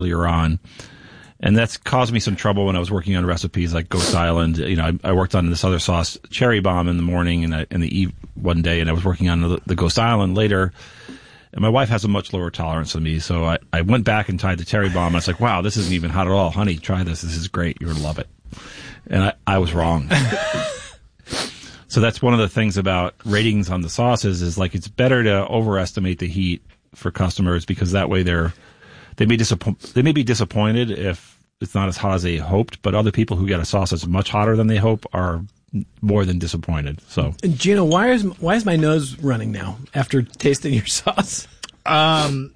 earlier on. And that's caused me some trouble when I was working on recipes like Ghost Island. You know, I worked on this other sauce, Cherry Bomb, in the morning and in the eve one day, and I was working on the Ghost Island later. And my wife has a much lower tolerance than me, so I went back and tried the Cherry Bomb. And I was like, wow, this isn't even hot at all. Honey, try this. This is great. You're going to love it. And I was wrong. So that's one of the things about ratings on the sauces is like it's better to overestimate the heat for customers because that way they may be disappointed if it's not as hot as they hoped, but other people who get a sauce that's much hotter than they hope are more than disappointed. So, Gino, why is my nose running now after tasting your sauce? There's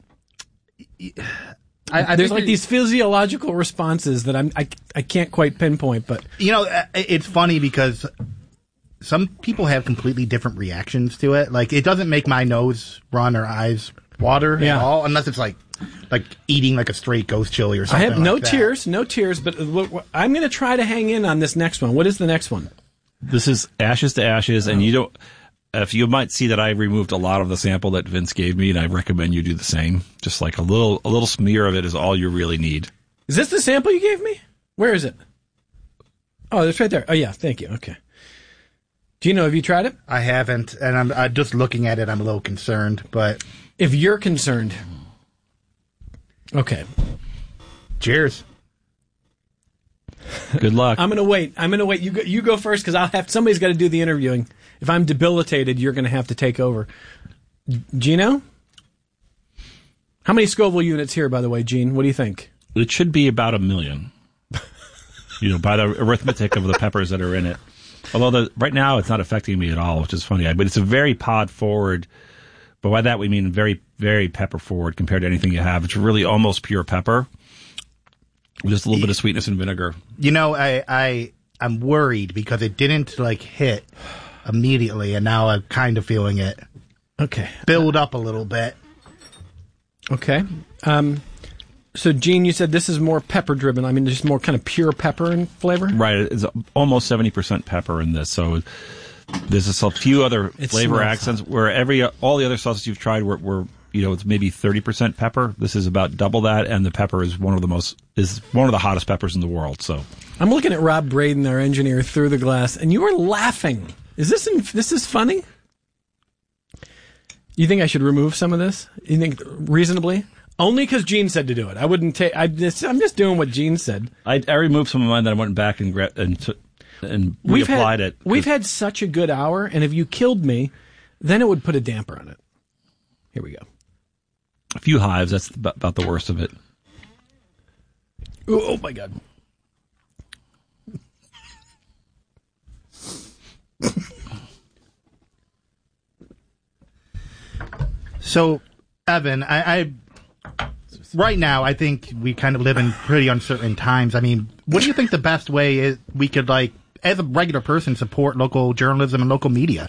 like these physiological responses that I can't quite pinpoint, but you know, it's funny because some people have completely different reactions to it. Like, it doesn't make my nose run or eyes water at all, unless it's like eating like a straight ghost chili or something. I have no tears, but I'm going to try to hang in on this next one. What is the next one? This is Ashes to Ashes, and if you might see that I removed a lot of the sample that Vince gave me, and I recommend you do the same. Just like a little smear of it is all you really need. Is this the sample you gave me? Where is it? Oh, it's right there. Oh, yeah, thank you. Okay. Gino, have you tried it? I haven't, and I'm just looking at it. I'm a little concerned, but if you're concerned, okay. Cheers. Good luck. I'm gonna wait. You go first because somebody's got to do the interviewing. If I'm debilitated, you're gonna have to take over. Gino, how many Scoville units here, by the way, Gene? What do you think? It should be about 1 million. You know, by the arithmetic of the peppers that are in it. Although right now it's not affecting me at all, which is funny. But it's a very pod forward. But by that we mean very, very pepper forward compared to anything you have. It's really almost pure pepper. Just a little bit of sweetness and vinegar. You know, I'm worried because it didn't hit immediately, and now I'm kind of feeling it. Okay. Build up a little bit. Okay. So, Gene, you said this is more pepper-driven. I mean, just more kind of pure pepper in flavor? Right. It's almost 70% pepper in this. So there's just a few other flavor accents where all the other sauces you've tried were it's maybe 30% pepper. This is about double that, and the pepper is one of the hottest peppers in the world. So I'm looking at Rob Braden, our engineer, through the glass, and you are laughing. This is funny? You think I should remove some of this? You think reasonably? Only because Gene said to do it. I wouldn't take. I'm just doing what Gene said. I removed some of mine, then I went back and reapplied it. We've had such a good hour, and if you killed me, then it would put a damper on it. Here we go. A few hives. That's about the worst of it. Oh my God. So, Evan, I right now, I think we kind of live in pretty uncertain times. I mean, what do you think the best way is we could, as a regular person, support local journalism and local media?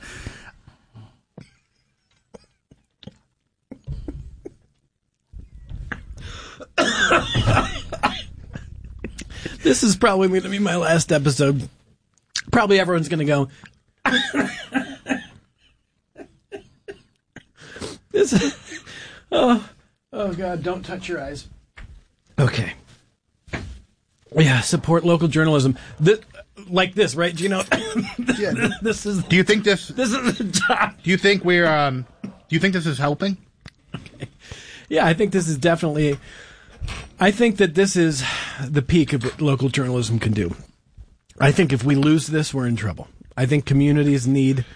This is probably going to be my last episode. Probably everyone's going to go, oh God, don't touch your eyes. Okay. Yeah, support local journalism. Like this, right, Gino? Yeah. This is. Do you think this is the top? Do you think do you think this is helping? Okay. Yeah, I think this is definitely. I think that this is the peak of what local journalism can do. I think if we lose this, we're in trouble. I think communities need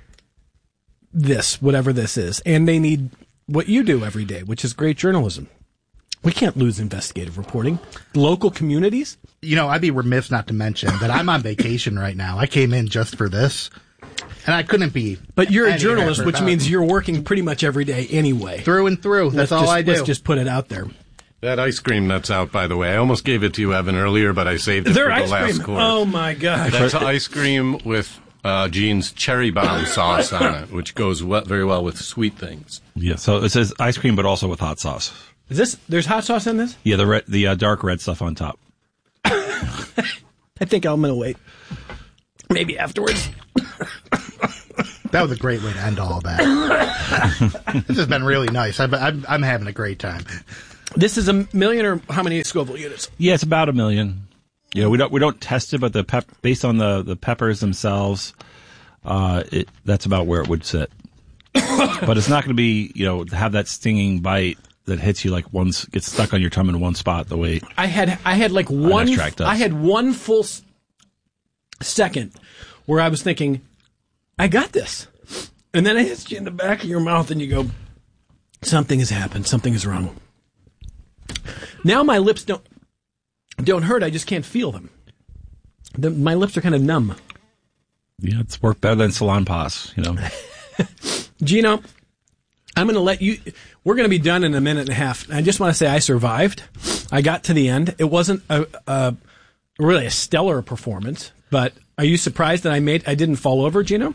this, whatever this is, and they need what you do every day, which is great journalism. We can't lose investigative reporting. Local communities? You know, I'd be remiss not to mention that I'm on vacation right now. I came in just for this, and I couldn't be. But you're a journalist, which means you're working pretty much every day anyway. Through and through. That's all I do. Let's just put it out there. That ice cream nut's out, by the way. I almost gave it to you, Evan, earlier, but I saved it for the last course. Oh, my God. That's ice cream with Gene's Cherry Bomb sauce on it, which goes very well with sweet things. Yeah, so it says ice cream, but also with hot sauce. There's hot sauce in this? Yeah, the dark red stuff on top. I think I'm going to wait. Maybe afterwards. That was a great way to end all that. This has been really nice. I'm having a great time. This is 1 million or how many Scoville units? Yeah, it's about 1 million. You know, we don't test it, but based on the peppers themselves, that's about where it would sit. But it's not going to be, have that stinging bite that hits you like gets stuck on your tongue in one spot the way I had like one extract does. I had one full second where I was thinking, I got this. And then it hits you in the back of your mouth and you go, something has happened, something is wrong. Now my lips don't hurt, I just can't feel them. My lips are kind of numb. Yeah, it's worked better than Salon Pass, Gino, I'm going to let you. We're going to be done in a minute and a half. I just want to say I survived. I got to the end. It wasn't really a stellar performance, but are you surprised that I didn't fall over, Gino?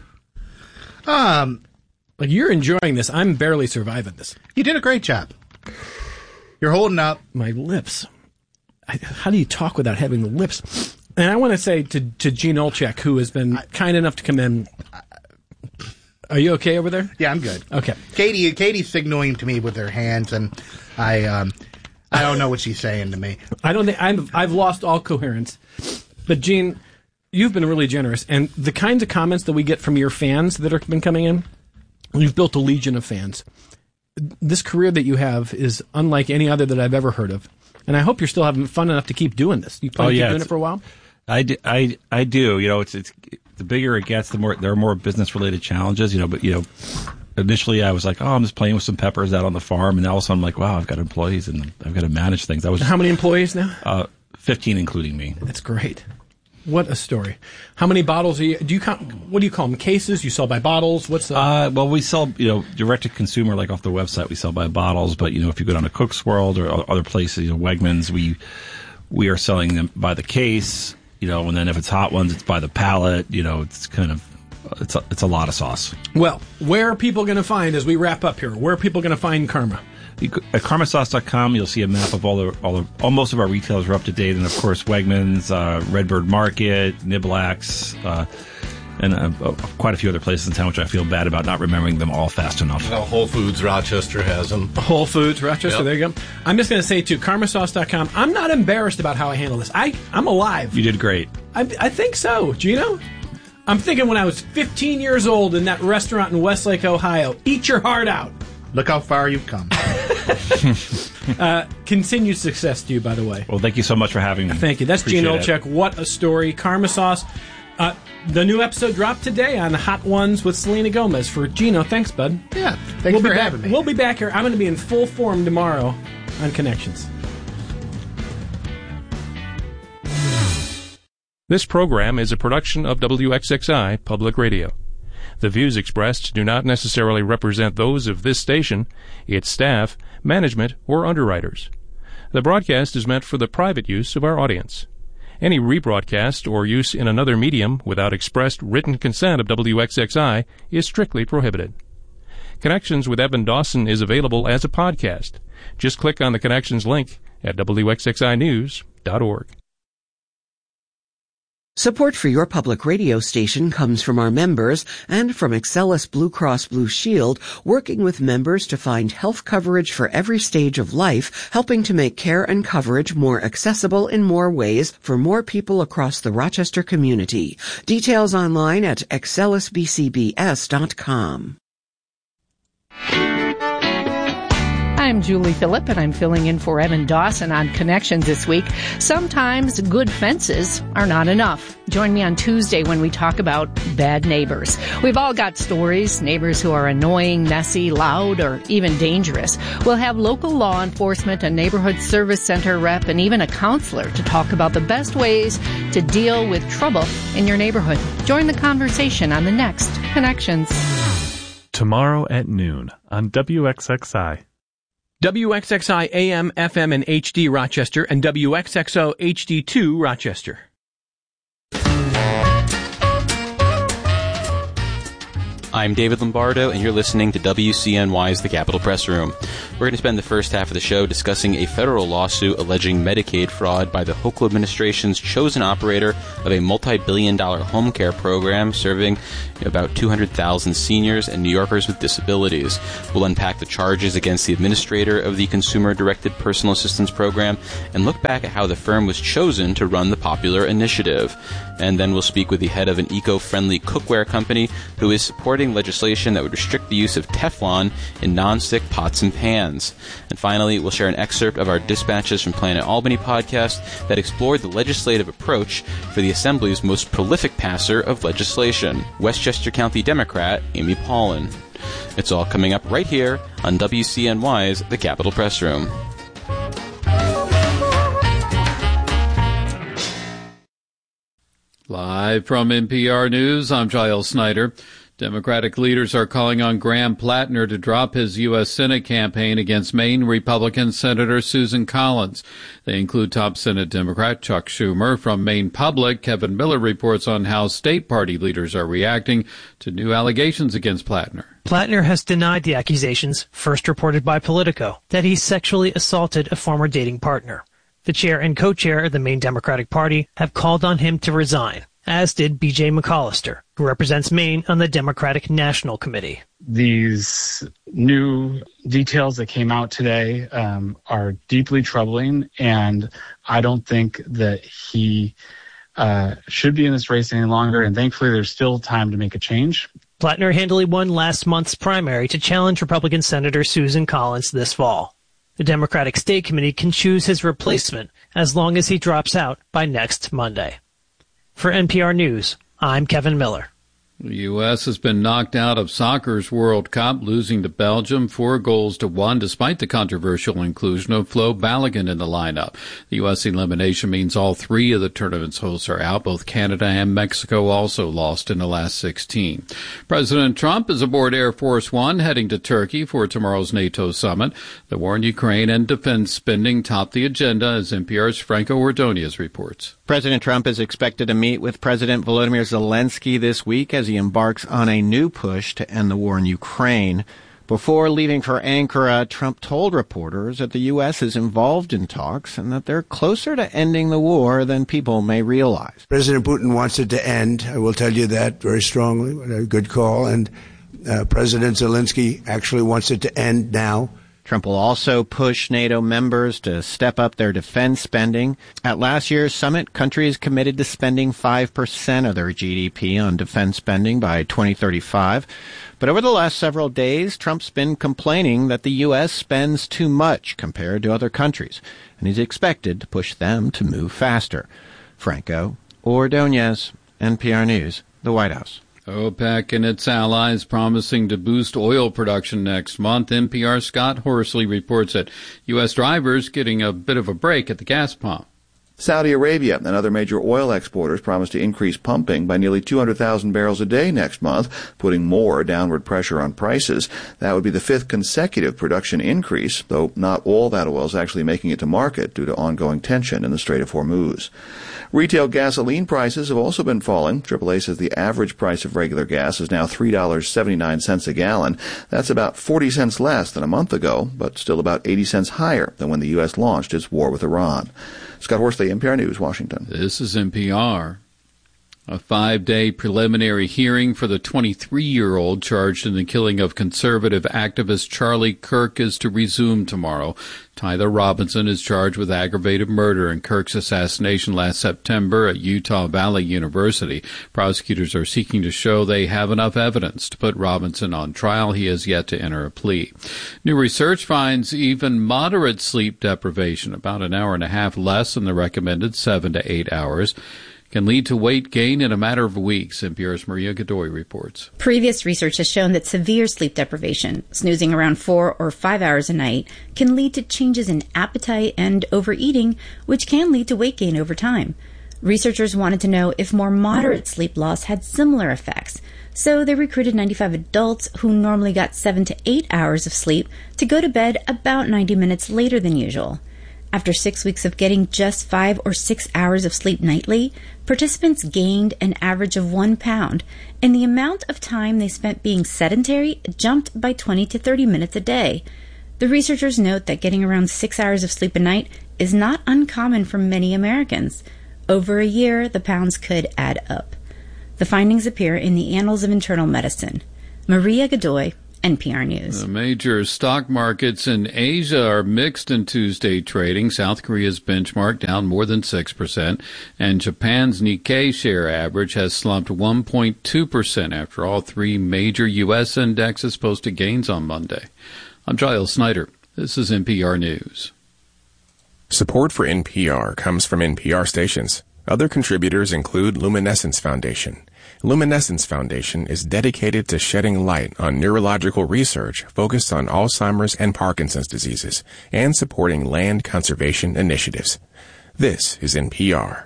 Like you're enjoying this. I'm barely surviving this. You did a great job. You're holding up. My lips. How do you talk without having the lips? And I want to say to Gene Olchek, who has been kind enough to come in. Are you okay over there? Yeah, I'm good. Okay. Katie's signaling to me with her hands, and I don't know what she's saying to me. I don't think I've lost all coherence. But Gene, you've been really generous, and the kinds of comments that we get from your fans that have been coming in, you've built a legion of fans. This career that you have is unlike any other that I've ever heard of, and I hope you're still having fun enough to keep doing this. You plan to keep doing it for a while? I do. It's the bigger it gets, the more there are more business related challenges. But initially I was like, I'm just playing with some peppers out on the farm, and now all of a ssudden I'm like, wow, I've got employees and I've got to manage things. How many employees now? 15, including me. That's great. What a story. How many bottles do you count? What do you call them? Cases? You sell by bottles? What's the? Well, we sell, direct to consumer, like off the website, we sell by bottles. But, if you go down to Cook's World or other places, Wegmans, we are selling them by the case, and then if it's hot ones, it's by the pallet. It's kind of, it's a lot of sauce. Well, where are people going to find, as we wrap up here, where are people going to find Karma? At karmasauce.com, you'll see a map of most of our retailers are up to date, and of course Wegmans, Redbird Market, Niblax, and quite a few other places in town, which I feel bad about not remembering them all fast enough. Whole Foods Rochester has them. Whole Foods Rochester, Yep. There you go. I'm just going to say too, karmasauce.com. I'm not embarrassed about how I handle this. I'm alive. You did great. I think so, Gino. I'm thinking when I was 15 years old in that restaurant in Westlake, Ohio. Eat your heart out. Look how far you've come. Continued success to you, by the way. Well, thank you so much for having me. Thank you. That's Appreciate Gene Olchek. What a story. Karma Sauce. The new episode dropped today on Hot Ones with Selena Gomez. For Gino, thanks, bud. Yeah, thanks for having me. We'll be back here. I'm going to be in full form tomorrow on Connections. This program is a production of WXXI Public Radio. The views expressed do not necessarily represent those of this station, its staff, management, or underwriters. The broadcast is meant for the private use of our audience. Any rebroadcast or use in another medium without expressed written consent of WXXI is strictly prohibited. Connections with Evan Dawson is available as a podcast. Just click on the Connections link at WXXInews.org. Support for your public radio station comes from our members and from Excellus Blue Cross Blue Shield, working with members to find health coverage for every stage of life, helping to make care and coverage more accessible in more ways for more people across the Rochester community. Details online at excellusbcbs.com. I'm Julie Phillip, and I'm filling in for Evan Dawson on Connections this week. Sometimes good fences are not enough. Join me on Tuesday when we talk about bad neighbors. We've all got stories, neighbors who are annoying, messy, loud, or even dangerous. We'll have local law enforcement, a neighborhood service center rep, and even a counselor to talk about the best ways to deal with trouble in your neighborhood. Join the conversation on the next Connections. Tomorrow at noon on WXXI. WXXI AM, FM, and HD Rochester, and WXXO HD2 Rochester. I'm David Lombardo, and you're listening to WCNY's The Capitol Press Room. We're going to spend the first half of the show discussing a federal lawsuit alleging Medicaid fraud by the Hochul administration's chosen operator of a multi-billion-dollar home care program serving about 200,000 seniors and New Yorkers with disabilities. We'll unpack the charges against the administrator of the Consumer-Directed Personal Assistance Program and look back at how the firm was chosen to run the popular initiative. And then we'll speak with the head of an eco-friendly cookware company who is supporting legislation that would restrict the use of Teflon in non-stick pots and pans. And finally, we'll share an excerpt of our Dispatches from Planet Albany podcast that explored the legislative approach for the Assembly's most prolific passer of legislation, Westchester County Democrat Amy Paulin. It's all coming up right here on WCNY's The Capitol Press Room. Live from NPR News, I'm Giles Snyder. Democratic leaders are calling on Graham Plattner to drop his U.S. Senate campaign against Maine Republican Senator Susan Collins. They include top Senate Democrat Chuck Schumer. From Maine Public, Kevin Miller reports on how state party leaders are reacting to new allegations against Plattner. Plattner has denied the accusations, first reported by Politico, that he sexually assaulted a former dating partner. The chair and co-chair of the Maine Democratic Party have called on him to resign, as did B.J. McAllister, who represents Maine on the Democratic National Committee. These new details that came out today are deeply troubling, and I don't think that he should be in this race any longer, and thankfully there's still time to make a change. Plattner handily won last month's primary to challenge Republican Senator Susan Collins this fall. The Democratic State Committee can choose his replacement as long as he drops out by next Monday. For NPR News, I'm Kevin Miller. The U.S. has been knocked out of soccer's World Cup, losing to Belgium 4-1, despite the controversial inclusion of Flo Balogun in the lineup. The U.S. elimination means all three of the tournament's hosts are out. Both Canada and Mexico also lost in the last 16. President Trump is aboard Air Force One, heading to Turkey for tomorrow's NATO summit. The war in Ukraine and defense spending top the agenda, as NPR's Franco Ordonez reports. President Trump is expected to meet with President Volodymyr Zelensky this week as he embarks on a new push to end the war in Ukraine. Before leaving for Ankara, Trump told reporters that the U.S. is involved in talks and that they're closer to ending the war than people may realize. President Putin wants it to end. I will tell you that very strongly. A good call. And President Zelensky actually wants it to end now. Trump will also push NATO members to step up their defense spending. At last year's summit, countries committed to spending 5% of their GDP on defense spending by 2035. But over the last several days, Trump's been complaining that the U.S. spends too much compared to other countries, and he's expected to push them to move faster. Franco Ordonez, NPR News, the White House. OPEC and its allies promising to boost oil production next month. NPR's Scott Horsley reports that U.S. drivers getting a bit of a break at the gas pump. Saudi Arabia and other major oil exporters promise to increase pumping by nearly 200,000 barrels a day next month, putting more downward pressure on prices. That would be the fifth consecutive production increase, though not all that oil is actually making it to market due to ongoing tension in the Strait of Hormuz. Retail gasoline prices have also been falling. AAA says the average price of regular gas is now $3.79 a gallon. That's about 40 cents less than a month ago, but still about 80 cents higher than when the U.S. launched its war with Iran. Scott Horsley, NPR News, Washington. This is NPR. A 5-day preliminary hearing for the 23-year-old charged in the killing of conservative activist Charlie Kirk is to resume tomorrow. Tyler Robinson is charged with aggravated murder in Kirk's assassination last September at Utah Valley University. Prosecutors are seeking to show they have enough evidence to put Robinson on trial. He has yet to enter a plea. New research finds even moderate sleep deprivation, about an hour and a half less than the recommended 7 to 8 hours, can lead to weight gain in a matter of weeks, NPR's Maria Godoy reports. Previous research has shown that severe sleep deprivation, snoozing around 4 or 5 hours a night, can lead to changes in appetite and overeating, which can lead to weight gain over time. Researchers wanted to know if more moderate sleep loss had similar effects, so they recruited 95 adults who normally got 7 to 8 hours of sleep to go to bed about 90 minutes later than usual. After 6 weeks of getting just 5 or 6 hours of sleep nightly, participants gained an average of 1 pound, and the amount of time they spent being sedentary jumped by 20 to 30 minutes a day. The researchers note that getting around 6 hours of sleep a night is not uncommon for many Americans. Over a year, the pounds could add up. The findings appear in the Annals of Internal Medicine. Maria Godoy, NPR News. The major stock markets in Asia are mixed in Tuesday trading. South Korea's benchmark down more than 6%, and Japan's Nikkei share average has slumped 1.2% after all three major U.S. indexes posted gains on Monday. I'm Giles Snyder. This is NPR News. Support for NPR comes from NPR stations. Other contributors include Luminescence Foundation. Luminescence Foundation is dedicated to shedding light on neurological research focused on Alzheimer's and Parkinson's diseases and supporting land conservation initiatives. This is NPR.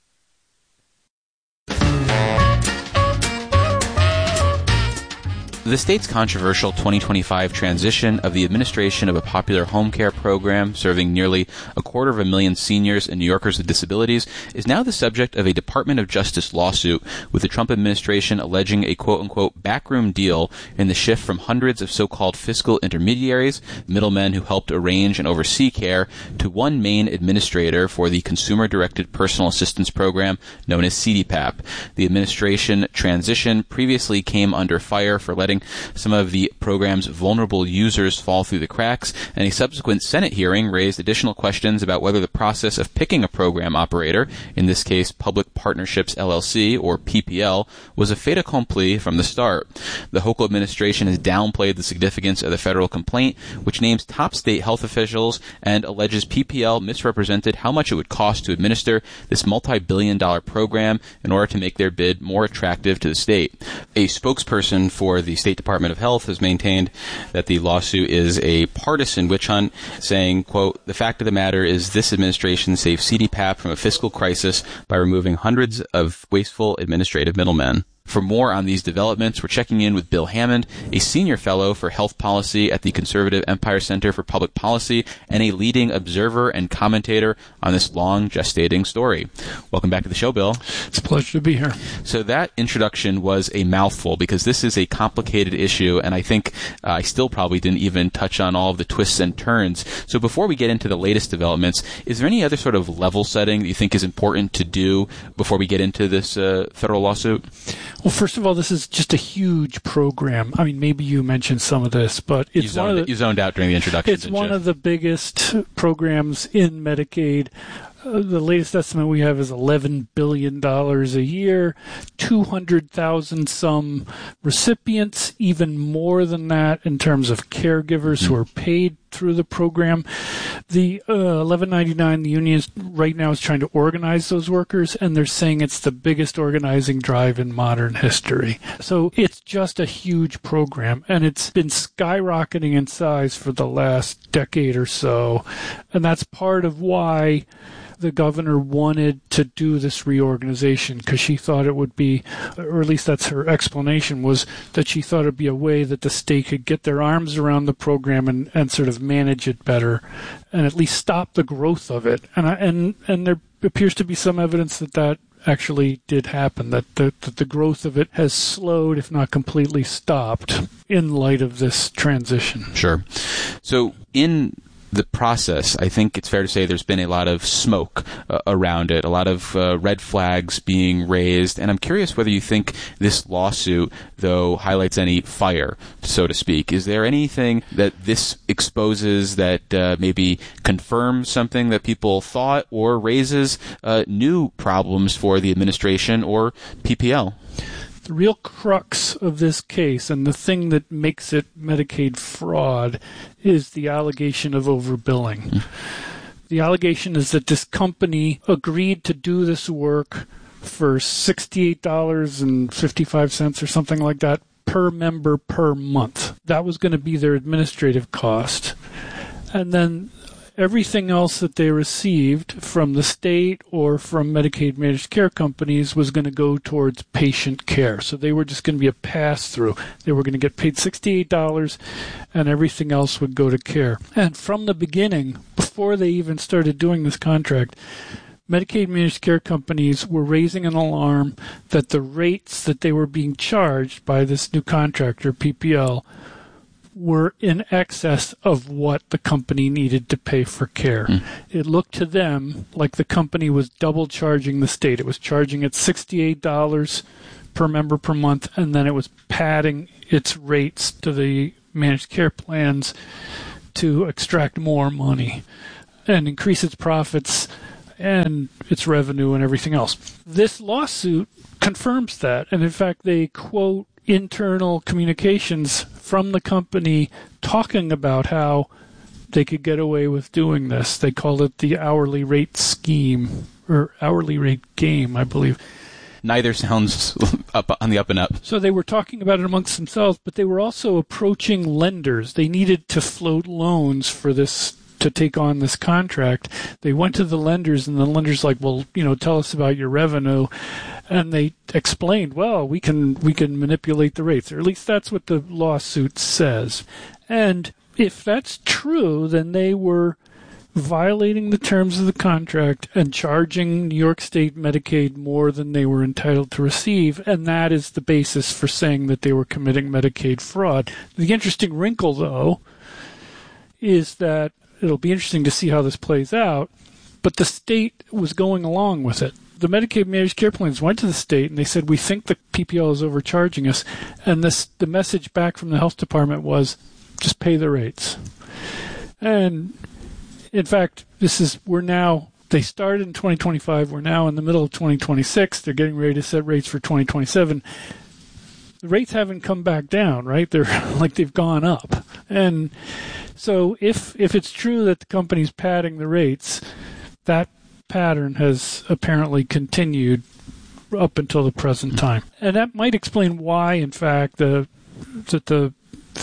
The state's controversial 2025 transition of the administration of a popular home care program serving nearly 250,000 seniors and New Yorkers with disabilities is now the subject of a Department of Justice lawsuit, with the Trump administration alleging a quote-unquote backroom deal in the shift from hundreds of so-called fiscal intermediaries, middlemen who helped arrange and oversee care, to one main administrator for the Consumer-Directed Personal Assistance Program known as CDPAP. The administration transition previously came under fire for letting some of the program's vulnerable users fall through the cracks, and a subsequent Senate hearing raised additional questions about whether the process of picking a program operator, in this case Public Partnerships LLC, or PPL, was a fait accompli from the start. The Hochul administration has downplayed the significance of the federal complaint, which names top state health officials and alleges PPL misrepresented how much it would cost to administer this multi-billion-dollar program in order to make their bid more attractive to the state. A spokesperson for the State Department of Health has maintained that the lawsuit is a partisan witch hunt, saying, quote, "The fact of the matter is this administration saved CDPAP from a fiscal crisis by removing hundreds of wasteful administrative middlemen." For more on these developments, we're checking in with Bill Hammond, a senior fellow for health policy at the conservative Empire Center for Public Policy and a leading observer and commentator on this long gestating story. Welcome back to the show, Bill. It's a pleasure to be here. So that introduction was a mouthful because this is a complicated issue, and I think I still probably didn't even touch on all of the twists and turns. So before we get into the latest developments, is there any other sort of level setting that you think is important to do before we get into this federal lawsuit? Well, first of all, this is just a huge program. I mean, maybe you mentioned some of this, but it's you zoned out during the introduction. It's one of the biggest programs in Medicaid. The latest estimate we have is $11 billion a year, 200,000 some recipients, even more than that in terms of caregivers who are paid through the program. The 1199, the union right now is trying to organize those workers, and they're saying it's the biggest organizing drive in modern history. So it's just a huge program, and it's been skyrocketing in size for the last decade or so, and that's part of why the governor wanted to do this reorganization, because she thought it would be, or at least that's her explanation, was that she thought it would be a way that the state could get their arms around the program and sort of manage it better and at least stop the growth of it. And there appears to be some evidence that actually did happen, that the growth of it has slowed, if not completely stopped, in light of this transition. Sure. So in the process, I think it's fair to say there's been a lot of smoke around it, a lot of red flags being raised, and I'm curious whether you think this lawsuit, though, highlights any fire, so to speak. Is there anything that this exposes that maybe confirms something that people thought, or raises new problems for the administration or PPL? The real crux of this case, and the thing that makes it Medicaid fraud, is the allegation of overbilling. The allegation is that this company agreed to do this work for $68.55 or something like that per member per month. That was going to be their administrative cost. And then everything else that they received from the state or from Medicaid managed care companies was going to go towards patient care. So they were just going to be a pass-through. They were going to get paid $68 and everything else would go to care. And from the beginning, before before they even started doing this contract, Medicaid managed care companies were raising an alarm that the rates that they were being charged by this new contractor, PPL, were in excess of what the company needed to pay for care. It looked to them like the company was double charging the state. It was charging at $68 per member per month, and then it was padding its rates to the managed care plans to extract more money and increase its profits and its revenue and everything else. This lawsuit confirms that, and in fact they quote internal communications from the company talking about how they could get away with doing this. They called it the hourly rate scheme, or hourly rate game, I believe. Neither sounds up on the up and up. So they were talking about it amongst themselves, but they were also approaching lenders. They needed to float loans for this, to take on this contract. They went to the lenders, and the lenders like, well, tell us about your revenue. And they explained, well, we can manipulate the rates, or at least that's what the lawsuit says. And if that's true, then they were violating the terms of the contract and charging New York State Medicaid more than they were entitled to receive, and that is the basis for saying that they were committing Medicaid fraud. The interesting wrinkle, though, is that it'll be interesting to see how this plays out, but the state was going along with it. The Medicaid managed care plans went to the state and they said, we think the PPL is overcharging us, and the message back from the health department was, just pay the rates. And in fact, they started in 2025, we're now in the middle of 2026, they're getting ready to set rates for 2027. The rates haven't come back down, right? They're like they've gone up. And so if it's true that the company's padding the rates, that pattern has apparently continued up until the present time. And that might explain why, in fact, that the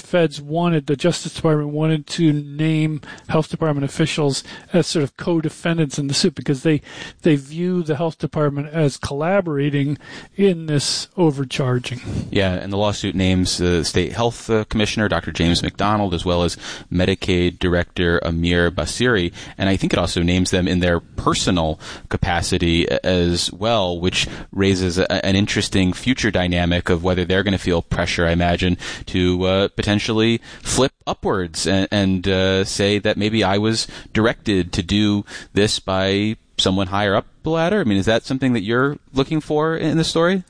the Justice Department wanted to name health department officials as sort of co-defendants in the suit, because they view the health department as collaborating in this overcharging. Yeah, and the lawsuit names the state health commissioner, Dr. James McDonald, as well as Medicaid director Amir Basiri, and I think it also names them in their personal capacity as well, which raises an interesting future dynamic of whether they're going to feel pressure, I imagine, to potentially flip upwards and say that maybe I was directed to do this by someone higher up the ladder. I mean, is that something that you're looking for in the story?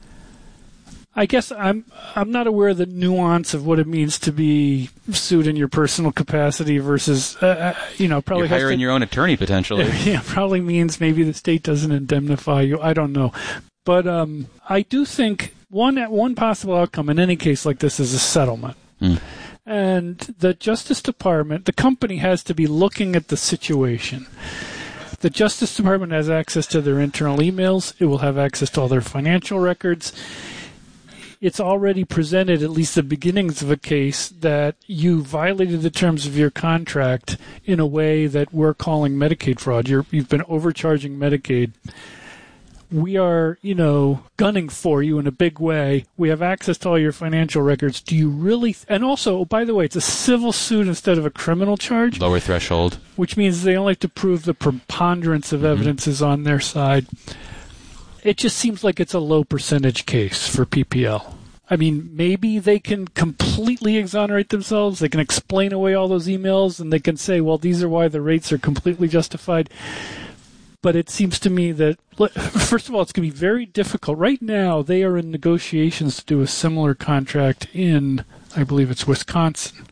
I guess I'm not aware of the nuance of what it means to be sued in your personal capacity versus probably you're hiring your own attorney potentially. Yeah, probably means maybe the state doesn't indemnify you. I don't know, but I do think one possible outcome in any case like this is a settlement. And the Justice Department, the company has to be looking at the situation. The Justice Department has access to their internal emails. It will have access to all their financial records. It's already presented at least the beginnings of a case that you violated the terms of your contract in a way that we're calling Medicaid fraud. You've been overcharging Medicaid. We are, gunning for you in a big way. We have access to all your financial records. Do you really? And also, by the way, it's a civil suit instead of a criminal charge. Lower threshold. Which means they only have to prove the preponderance of evidence is on their side. It just seems like it's a low percentage case for PPL. I mean, maybe they can completely exonerate themselves. They can explain away all those emails, and they can say, well, these are why the rates are completely justified. But it seems to me that, first of all, it's going to be very difficult. Right now, they are in negotiations to do a similar contract in, I believe it's Wisconsin.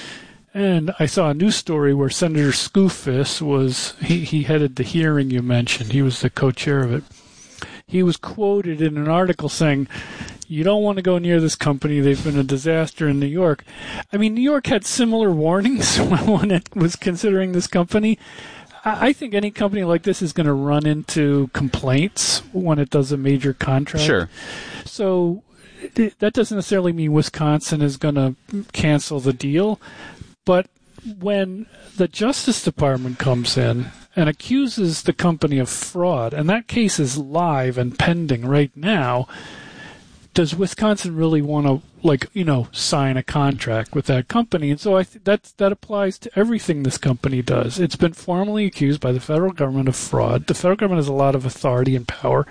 And I saw a news story where Senator Skoufis he headed the hearing you mentioned. He was the co-chair of it. He was quoted in an article saying, you don't want to go near this company. They've been a disaster in New York. I mean, New York had similar warnings when it was considering this company. I think any company like this is going to run into complaints when it does a major contract. Sure. So that doesn't necessarily mean Wisconsin is going to cancel the deal. But when the Justice Department comes in and accuses the company of fraud, and that case is live and pending right now, does Wisconsin really want to, sign a contract with that company? And so I think that applies to everything this company does. It's been formally accused by the federal government of fraud. The federal government has a lot of authority and power.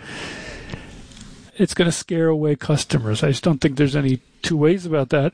It's going to scare away customers. I just don't think there's any two ways about that.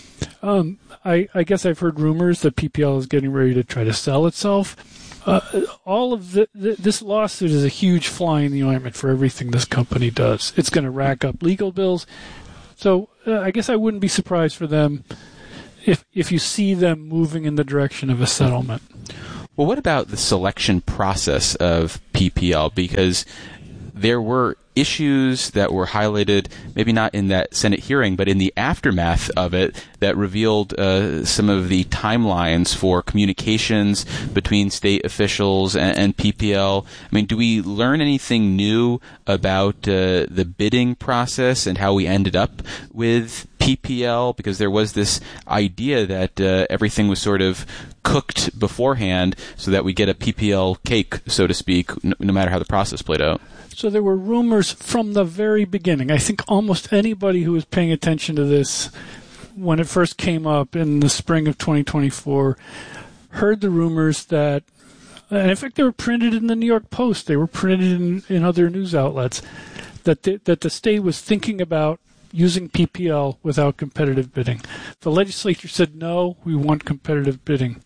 I guess I've heard rumors that PPL is getting ready to try to sell itself. All of this lawsuit is a huge fly in the ointment for everything this company does. It's going to rack up legal bills. So I guess I wouldn't be surprised for them if you see them moving in the direction of a settlement. Well, what about the selection process of PPL? Because there were issues that were highlighted, maybe not in that Senate hearing, but in the aftermath of it, that revealed some of the timelines for communications between state officials and PPL. I mean, do we learn anything new about the bidding process and how we ended up with PPL? Because there was this idea that everything was sort of cooked beforehand so that we get a PPL cake, so to speak, no matter how the process played out. So there were rumors from the very beginning. I think almost anybody who was paying attention to this when it first came up in the spring of 2024 heard the rumors that, and in fact they were printed in the New York Post, they were printed in other news outlets, that the state was thinking about using PPL without competitive bidding. The legislature said, no, we want competitive bidding.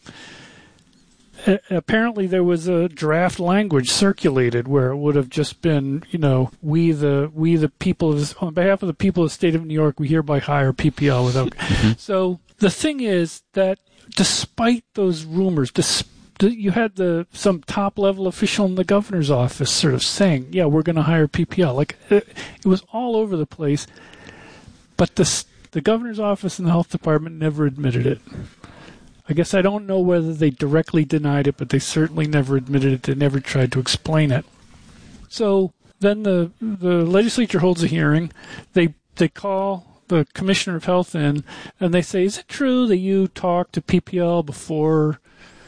Apparently there was a draft language circulated where it would have just been, we the people on behalf of the people of the state of New York, we hereby hire PPL without. So the thing is that despite those rumors, you had some top level official in the governor's office sort of saying, yeah, we're going to hire PPL. Like it was all over the place, but the governor's office and the health department never admitted it. I guess I don't know whether they directly denied it, but they certainly never admitted it. They never tried to explain it. So then the legislature holds a hearing. They call the commissioner of health in, and they say, is it true that you talked to PPL before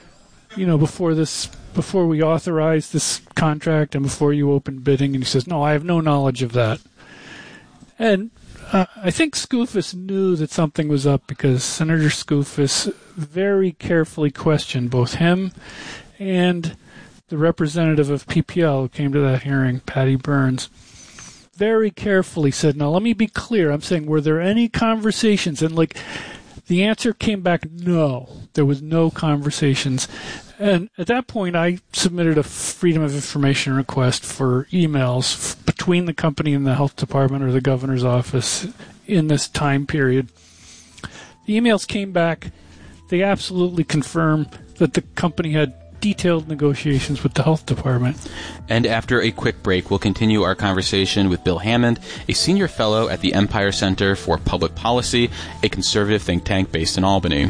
we authorized this contract and before you opened bidding? And he says, no, I have no knowledge of that. And I think Skoufis knew that something was up because Senator Skoufis very carefully questioned both him and the representative of PPL who came to that hearing, Patty Burns. Very carefully said, now let me be clear. I'm saying, were there any conversations? And the answer came back, no. There was no conversations. And at that point, I submitted a Freedom of Information request for emails between the company and the health department or the governor's office in this time period. The emails came back. They absolutely confirmed that the company had detailed negotiations with the health department. And after a quick break, we'll continue our conversation with Bill Hammond, a senior fellow at the Empire Center for Public Policy, a conservative think tank based in Albany.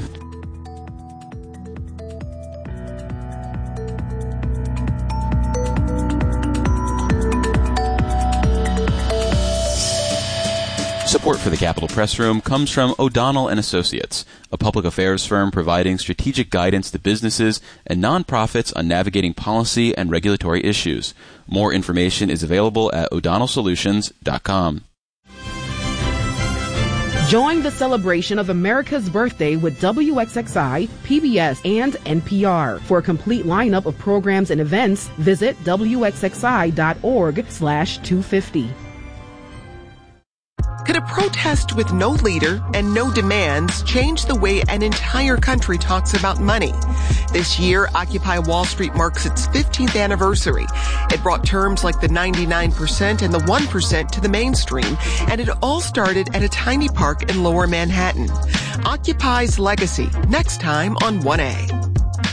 Support for the Capitol Press Room comes from O'Donnell & Associates, a public affairs firm providing strategic guidance to businesses and nonprofits on navigating policy and regulatory issues. More information is available at o'donnellsolutions.com. Join the celebration of America's birthday with WXXI, PBS, and NPR. For a complete lineup of programs and events, visit wxxi.org/250. Could a protest with no leader and no demands change the way an entire country talks about money? This year, Occupy Wall Street marks its 15th anniversary. It brought terms like the 99% and the 1% to the mainstream, and it all started at a tiny park in Lower Manhattan. Occupy's legacy, next time on 1A.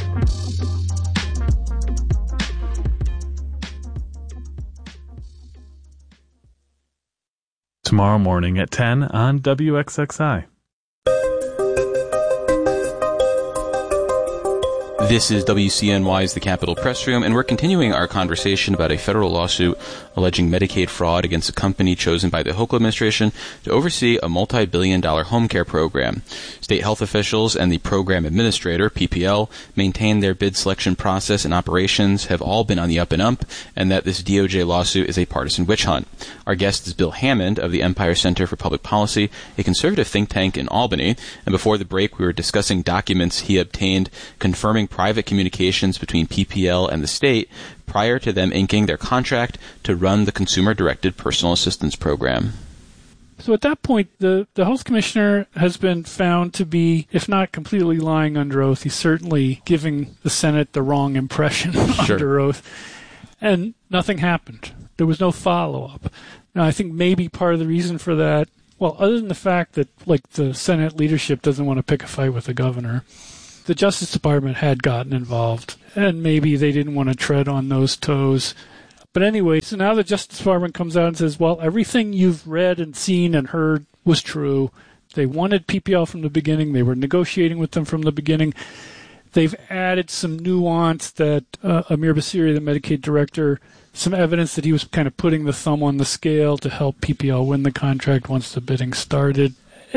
Tomorrow morning at 10 on WXXI. This is WCNY's The Capitol Press Room, and we're continuing our conversation about a federal lawsuit alleging Medicaid fraud against a company chosen by the Hochul administration to oversee a multi-billion-dollar home care program. State health officials and the program administrator, PPL, maintain their bid selection process and operations have all been on the up and up, and that this DOJ lawsuit is a partisan witch hunt. Our guest is Bill Hammond of the Empire Center for Public Policy, a conservative think tank in Albany, and before the break we were discussing documents he obtained confirming private communications between PPL and the state prior to them inking their contract to run the consumer-directed personal assistance program. So at that point, the health commissioner has been found to be, if not completely lying under oath, he's certainly giving the Senate the wrong impression under oath. And nothing happened. There was no follow-up. Now, I think maybe part of the reason for that, well, other than the fact that, like, the Senate leadership doesn't want to pick a fight with the governor, the Justice Department had gotten involved, and maybe they didn't want to tread on those toes. But anyway, so now the Justice Department comes out and says, well, everything you've read and seen and heard was true. They wanted PPL from the beginning. They were negotiating with them from the beginning. They've added some nuance that Amir Basiri, the Medicaid director, some evidence that he was kind of putting the thumb on the scale to help PPL win the contract once the bidding started.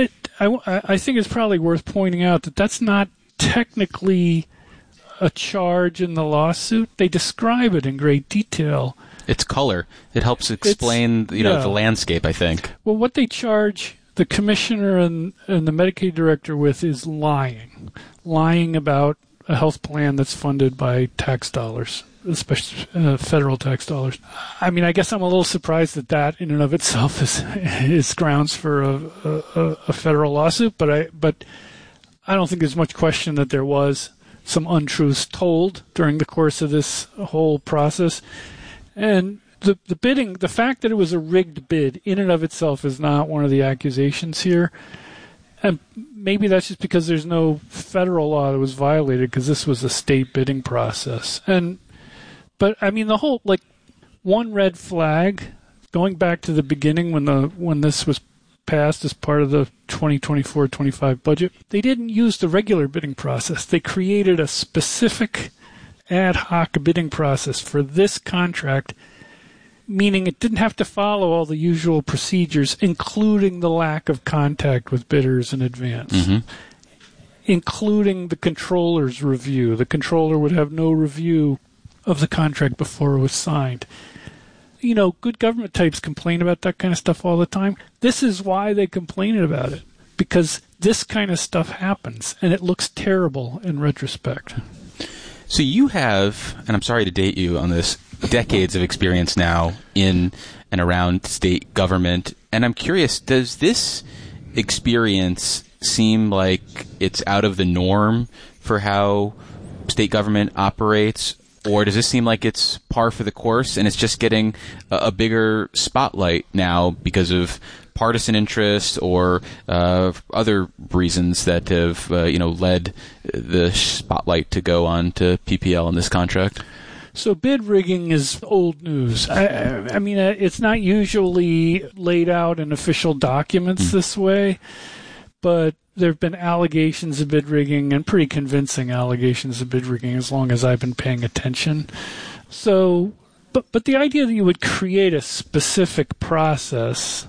I think it's probably worth pointing out that that's not technically a charge in the lawsuit. They describe it in great detail. It's color. It helps explain, the landscape, I think. Well, what they charge the commissioner and the Medicaid director with is lying about a health plan that's funded by tax dollars, especially federal tax dollars. I mean, I guess I'm a little surprised that in and of itself is grounds for a federal lawsuit, but I don't think there's much question that there was some untruths told during the course of this whole process. And the bidding, the fact that it was a rigged bid in and of itself is not one of the accusations here. And maybe that's just because there's no federal law that was violated, because this was a state bidding process. But I mean, the whole, like, one red flag, going back to the beginning when this was passed as part of the 2024-25 budget, they didn't use the regular bidding process. They created a specific ad hoc bidding process for this contract, meaning it didn't have to follow all the usual procedures, including the lack of contact with bidders in advance, including the controller's review. The controller would have no review of the contract before it was signed. You know, good government types complain about that kind of stuff all the time. This is why they complain about it, because this kind of stuff happens, and it looks terrible in retrospect. So you have, and I'm sorry to date you on this, decades of experience now in and around state government, and I'm curious, does this experience seem like it's out of the norm for how state government operates? Or does this seem like it's par for the course and it's just getting a bigger spotlight now because of partisan interest or other reasons that have led the spotlight to go on to PPL in this contract? So bid rigging is old news. I mean, it's not usually laid out in official documents this way, but there have been allegations of bid rigging, and pretty convincing allegations of bid rigging, as long as I've been paying attention. So, but the idea that you would create a specific process,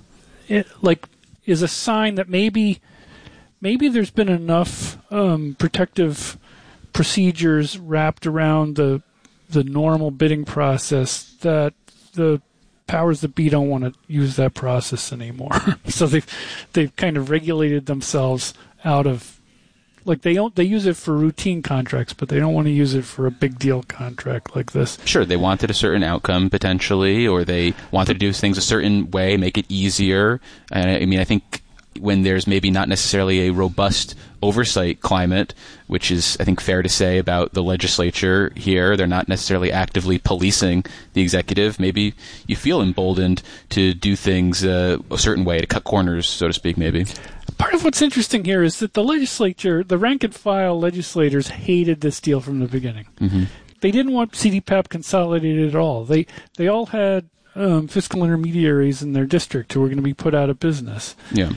is a sign that maybe there's been enough protective procedures wrapped around the normal bidding process that the powers that be don't want to use that process anymore. So they've kind of regulated themselves out of, like, they use it for routine contracts, but they don't want to use it for a big deal contract like this. Sure, they wanted a certain outcome potentially, or they wanted to do things a certain way, make it easier. And I mean, I think when there's maybe not necessarily a robust oversight climate, which is, I think, fair to say about the legislature here, they're not necessarily actively policing the executive. Maybe you feel emboldened to do things a certain way, to cut corners, so to speak, maybe. Part of what's interesting here is that the legislature, the rank-and-file legislators, hated this deal from the beginning. Mm-hmm. They didn't want CDPAP consolidated at all. They all had fiscal intermediaries in their district who were going to be put out of business. Yeah.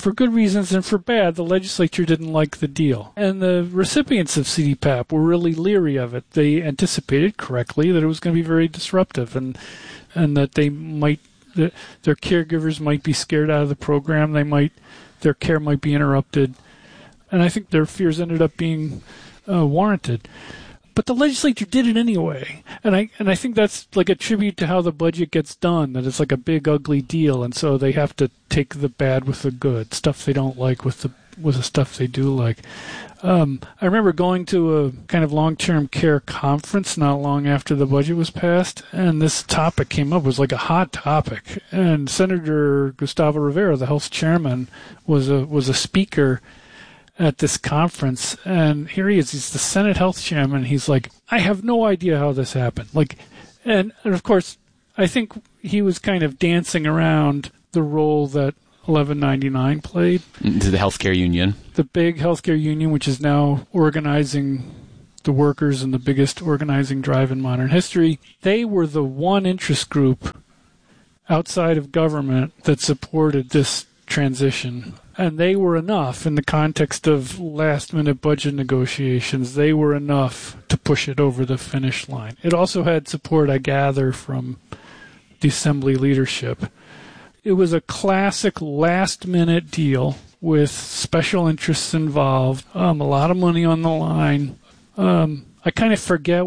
for good reasons and for bad, the legislature didn't like the deal. And the recipients of CDPAP were really leery of it. They anticipated correctly that it was going to be very disruptive and that they might, their caregivers might be scared out of the program. Their care might be interrupted. And I think their fears ended up being warranted. But the legislature did it anyway, and I think that's like a tribute to how the budget gets done. That it's like a big ugly deal, and so they have to take the bad with the good, stuff they don't like with the stuff they do like. I remember going to a kind of long-term care conference not long after the budget was passed, and this topic came up. It was like a hot topic, and Senator Gustavo Rivera, the Health chairman, was a speaker at this conference, and here he is. He's the Senate Health Chairman. He's like, I have no idea how this happened. And of course, I think he was kind of dancing around the role that 1199 played. To the healthcare union. The big healthcare union, which is now organizing the workers in the biggest organizing drive in modern history. They were the one interest group outside of government that supported this transition. And they were enough in the context of last-minute budget negotiations. They were enough to push it over the finish line. It also had support, I gather, from the Assembly leadership. It was a classic last-minute deal with special interests involved, a lot of money on the line. I kind of forget